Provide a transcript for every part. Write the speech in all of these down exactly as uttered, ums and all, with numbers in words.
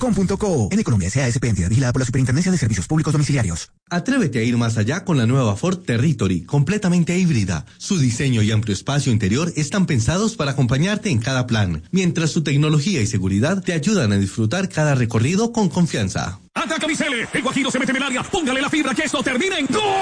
com punto co. En Economía S A S P, entidad vigilada por la Superintendencia de Servicios Públicos Domiciliarios. Atrévete a ir más allá con la nueva Ford Territory, completamente híbrida. Su diseño y amplio espacio interior están pensados para acompañarte en cada plan, mientras su tecnología y seguridad te ayudan a disfrutar cada recorrido con confianza. ¡Ataca Micele! El Guajiro se mete en el área. Póngale la fibra que esto termina en ¡gol!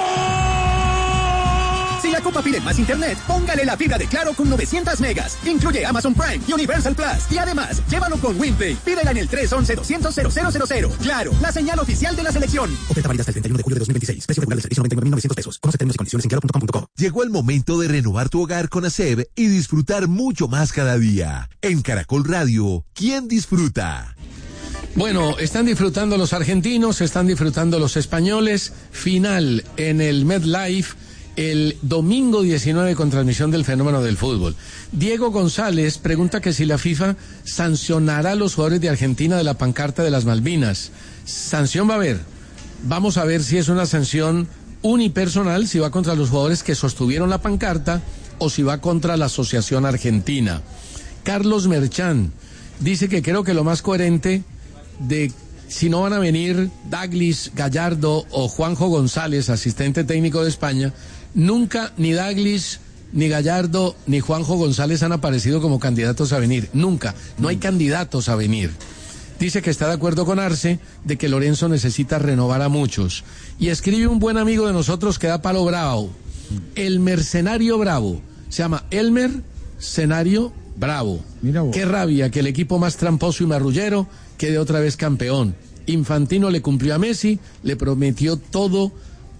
Si la Copa pide más internet, póngale la fibra de Claro con novecientos megas. Incluye Amazon Prime y Universal Plus. Y además, llévalo con WinPay. Pídela en el tres once doscientos cero cero cero cero. Claro, la señal oficial de la selección. Oferta válida hasta el treinta y uno de julio de dos mil veintiséis. Precio regular del servicio noventa y nueve mil novecientos pesos. Conoce términos y condiciones en claro punto com punto co. Llegó el momento de renovar tu hogar con ASEB y disfrutar mucho más cada día. En Caracol Radio, ¿quién disfruta? Bueno, están disfrutando los argentinos, están disfrutando los españoles. Final en el MetLife el domingo diecinueve con transmisión del fenómeno del fútbol. Diego González pregunta que si la FIFA sancionará a los jugadores de Argentina de la pancarta de las Malvinas. Sanción va a haber. Vamos a ver si es una sanción unipersonal, si va contra los jugadores que sostuvieron la pancarta o si va contra la Asociación Argentina. Carlos Merchán dice que creo que lo más coherente de si no van a venir Douglas Gallardo o Juanjo González, asistente técnico de España, nunca ni Douglas, ni Gallardo, ni Juanjo González han aparecido como candidatos a venir. Nunca. No hay candidatos a venir. Dice que está de acuerdo con Arce de que Lorenzo necesita renovar a muchos. Y escribe un buen amigo de nosotros que da palo bravo. El mercenario bravo. Se llama Elmer Cenario Bravo. Mira vos. Qué rabia que el equipo más tramposo y marrullero quede otra vez campeón. Infantino le cumplió a Messi, le prometió todo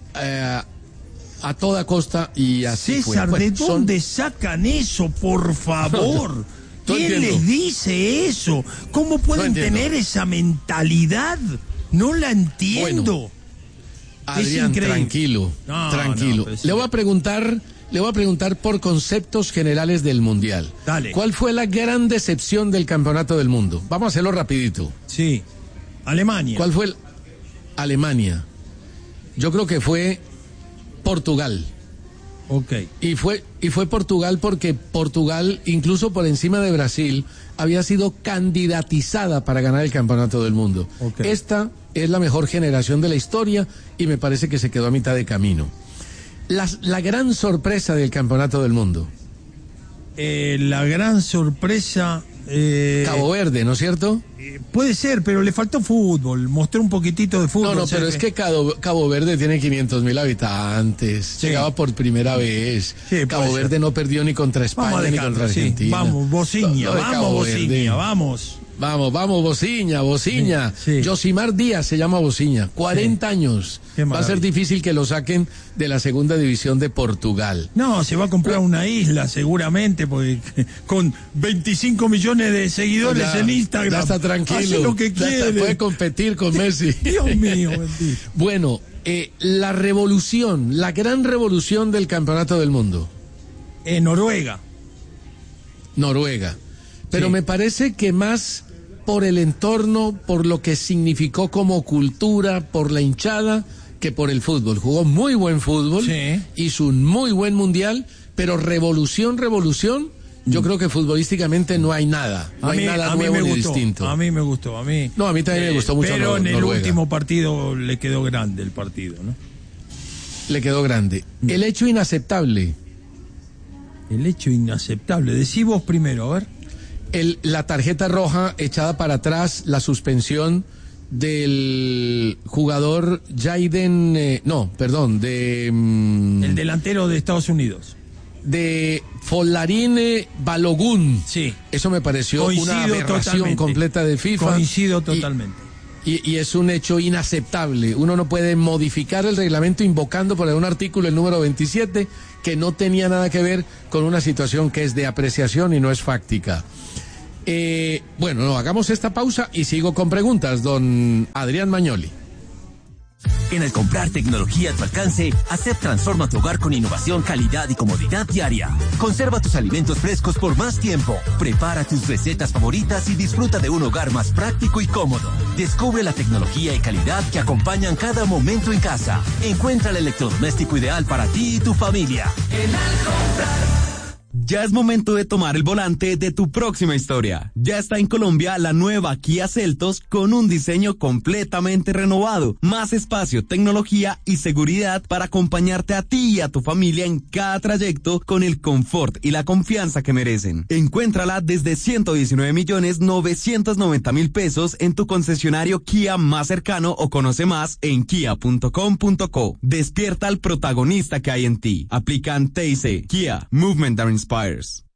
eh, a toda costa y así César, fue. ¿de Bueno, dónde son... sacan eso, por favor? No, ¿Quién entiendo. les dice eso? ¿Cómo pueden No tener esa mentalidad? No la entiendo. Bueno, Adrián, tranquilo, No, tranquilo. no, sí. Le voy a preguntar, le voy a preguntar por conceptos generales del Mundial. Dale. ¿Cuál fue la gran decepción del Campeonato del Mundo? Vamos a hacerlo rapidito. Sí. Alemania. ¿Cuál fue el... Alemania? Yo creo que fue Portugal. Ok. Y fue, y fue Portugal porque Portugal, incluso por encima de Brasil, había sido candidatizada para ganar el Campeonato del Mundo. Okay. Esta es la mejor generación de la historia y me parece que se quedó a mitad de camino. La, la gran sorpresa del Campeonato del Mundo. Eh, la gran sorpresa... Eh, Cabo Verde, ¿no es cierto? Eh, puede ser, pero le faltó fútbol. Mostró un poquitito de fútbol. No, no, pero o sea, es que Cabo, Cabo Verde tiene quinientos mil habitantes. Sí. Llegaba por primera vez. Sí, Cabo Verde ser. No perdió ni contra España ni contra Argentina. Sí. Vamos, Bociña, no, no vamos, Bociña, vamos. Vamos, vamos, Bociña, Bociña. Sí, sí. Josimar Díaz se llama Bociña. cuarenta sí. años. Va a ser difícil que lo saquen de la segunda división de Portugal. No, se va a comprar una isla seguramente, porque con veinticinco millones de seguidores ya, en Instagram. Ya está tranquilo. Hace lo que quiere. Está, puede competir con Messi. Dios mío, bendito. Bueno, eh, la revolución, la gran revolución del Campeonato del Mundo. En Noruega. Noruega. Pero sí. Me parece que más por el entorno, por lo que significó como cultura, por la hinchada, que por el fútbol. Jugó muy buen fútbol, sí. Hizo un muy buen mundial, pero revolución, revolución, mm. yo creo que futbolísticamente no hay nada. No a hay mí, nada a nuevo mí me ni gustó, distinto. A mí me gustó, a mí. No, a mí también eh, me gustó mucho. Pero en el Noruega. Último partido le quedó grande el partido, ¿no? Le quedó grande. Mm. El hecho inaceptable. El hecho inaceptable. Decí vos primero, a ver. El, la tarjeta roja echada para atrás, la suspensión del jugador Jaden, eh, no, perdón, de... Mm, el delantero de Estados Unidos. De Folarine Balogun. Sí. Eso me pareció Coincido una aberración totalmente. completa de FIFA. Coincido totalmente. Y, y, y es un hecho inaceptable. Uno no puede modificar el reglamento invocando por un artículo, el número veintisiete, que no tenía nada que ver con una situación que es de apreciación y no es fáctica. Eh, bueno, no, hagamos esta pausa y sigo con preguntas, don Adrián Magnoli. En el comprar tecnología a tu alcance, ASEB transforma tu hogar con innovación, calidad y comodidad diaria. Conserva tus alimentos frescos por más tiempo. Prepara tus recetas favoritas y disfruta de un hogar más práctico y cómodo. Descubre la tecnología y calidad que acompañan cada momento en casa. Encuentra el electrodoméstico ideal para ti y tu familia. En Al comprar. Ya es momento de tomar el volante de tu próxima historia. Ya está en Colombia la nueva Kia Seltos con un diseño completamente renovado, más espacio, tecnología y seguridad para acompañarte a ti y a tu familia en cada trayecto con el confort y la confianza que merecen. Encuéntrala desde ciento diecinueve millones novecientos noventa mil pesos en tu concesionario Kia más cercano o conoce más en kia punto com punto co. Despierta al protagonista que hay en ti. Aplican T I C. Kia, Movement that Inspires.